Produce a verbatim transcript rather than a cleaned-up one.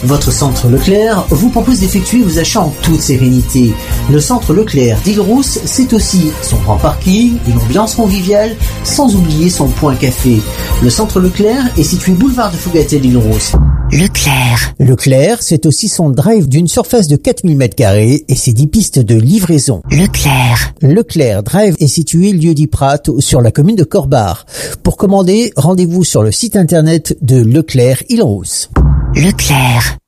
Votre centre Leclerc vous propose d'effectuer vos achats en toute sérénité. Le centre Leclerc d'Île-Rousse, c'est aussi son grand parking, une ambiance conviviale, sans oublier son point café. Le centre Leclerc est situé boulevard de Fougatel Île-Rousse. Leclerc. Leclerc, c'est aussi son drive d'une surface de quatre mille mètres carrés et ses dix pistes de livraison. Leclerc. Leclerc Drive est situé lieu dit Prat sur la commune de Corbar. Pour commander, rendez-vous sur le site internet de Leclerc Île-Rousse. Leclerc.